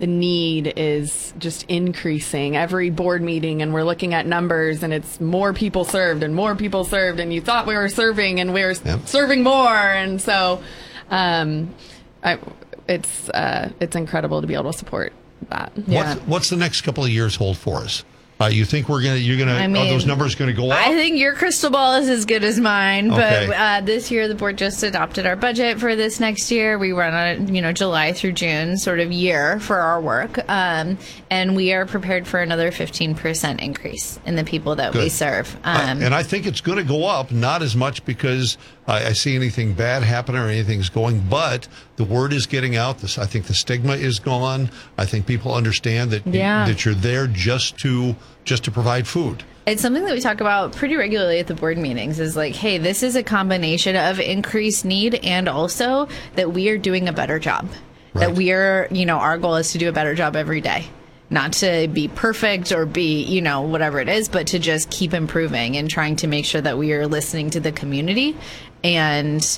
the need is just increasing every board meeting, and we're looking at numbers, and it's more people served, and you thought we were serving, and we're serving more, and so it's incredible to be able to support that. Yeah. What's the next couple of years hold for us? You think are those numbers going to go up? I think your crystal ball is as good as mine. Okay. But this year, the board just adopted our budget for this next year. We run a July through June sort of year for our work, and we are prepared for another 15% increase in the people that we serve. And I think it's going to go up, not as much because I see anything bad happening or anything's going, but the word is getting out. I think the stigma is gone. I think people understand that that you're there just to provide food. It's something that we talk about pretty regularly at the board meetings is like, hey, this is a combination of increased need and also that we are doing a better job. Right. That we are, our goal is to do a better job every day. Not to be perfect or be, whatever it is, but to just keep improving and trying to make sure that we are listening to the community and,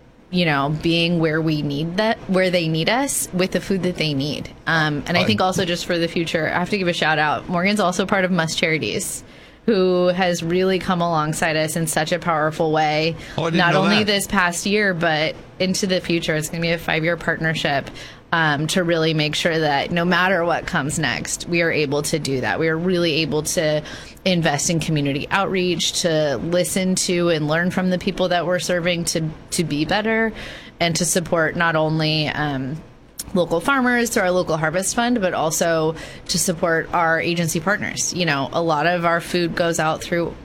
being where they need us with the food that they need. And I think also just for the future, I have to give a shout out. Morgan's also part of Must Charities, who has really come alongside us in such a powerful way. Not only this past year, but into the future. It's going to be a 5-year partnership to really make sure that no matter what comes next, we are able to do that. We are really able to invest in community outreach, to listen to and learn from the people that we're serving to be better, and to support not only local farmers through our local harvest fund, but also to support our agency partners. A lot of our food goes out through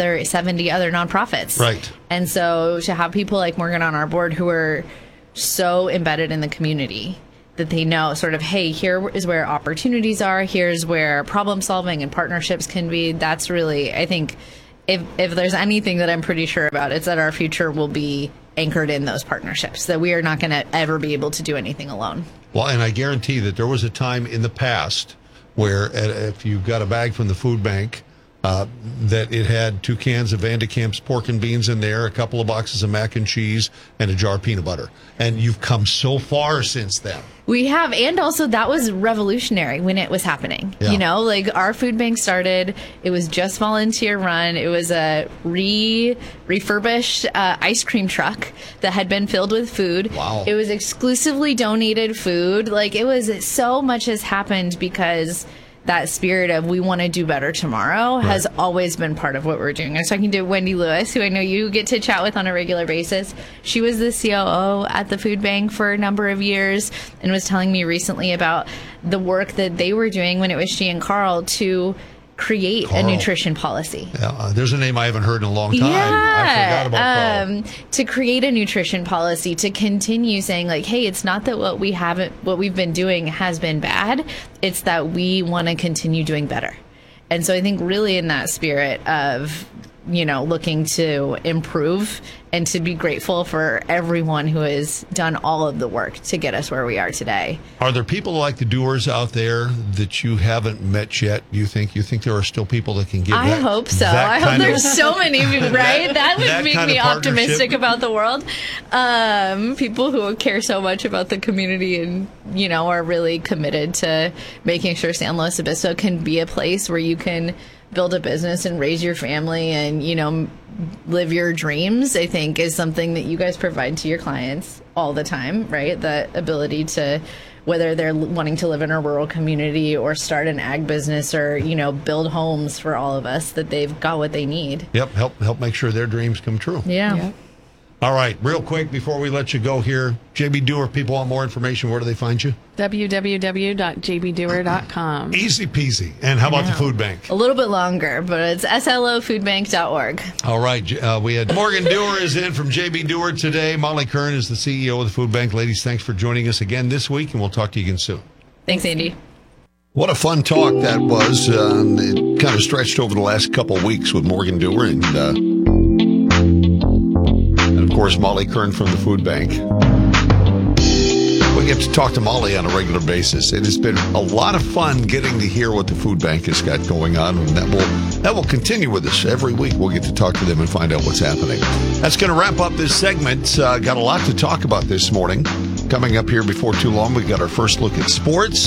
70 other nonprofits. Right. And so to have people like Morgan on our board who are so embedded in the community that they know sort of, hey, here is where opportunities are, here's where problem solving and partnerships can be. That's really, I think, if there's anything that I'm pretty sure about, it's that our future will be anchored in those partnerships, that we are not going to ever be able to do anything alone. Well, and I guarantee that there was a time in the past where if you got a bag from the food bank, that it had 2 cans of Van de Kamp's pork and beans in there, a couple of boxes of mac and cheese, and a jar of peanut butter. And you've come so far since then. We have, and also that was revolutionary when it was happening. Yeah. Our food bank started, it was just volunteer run. It was a refurbished ice cream truck that had been filled with food. Wow. It was exclusively donated food. It was so much has happened because that spirit of we want to do better tomorrow has always been part of what we're doing. I was talking to Wendy Lewis, who I know you get to chat with on a regular basis. She was the COO at the food bank for a number of years and was telling me recently about the work that they were doing when it was she and Carl to create a nutrition policy. Yeah, there's a name I haven't heard in a long time. I forgot about Carl. To create a nutrition policy, to continue saying hey, it's not that what we've been doing has been bad. It's that we want to continue doing better. And so I think really in that spirit of, looking to improve and to be grateful for everyone who has done all of the work to get us where we are today. Are there people like the doers out there that you haven't met yet? You think there are still people that can give I hope so. I hope there's so many, right? That would make me optimistic about the world. People who care so much about the community and, are really committed to making sure San Luis Obispo can be a place where you can build a business and raise your family and, live your dreams, I think is something that you guys provide to your clients all the time, right? The ability to, whether they're wanting to live in a rural community or start an ag business or, build homes for all of us, that they've got what they need. Yep. Help make sure their dreams come true. Yeah. Yep. All right, real quick before we let you go here, JB Doer, people want more information, where do they find you? www.jbdoer.com. Easy peasy. And how about the food bank? A little bit longer, but it's slofoodbank.org. All right, we had Morgan Doer is in from JB Doer today. Molly Kern is the CEO of the food bank. Ladies, thanks for joining us again this week, and we'll talk to you again soon. Thanks, Andy. What a fun talk that was. It kind of stretched over the last couple of weeks with Morgan Doer and of course, Molly Kern from the food bank. We get to talk to Molly on a regular basis. It has been a lot of fun getting to hear what the food bank has got going on, and that will continue with us every week. We'll get to talk to them and find out what's happening. That's going to wrap up this segment. Got a lot to talk about this morning. Coming up here before too long, we got our first look at sports.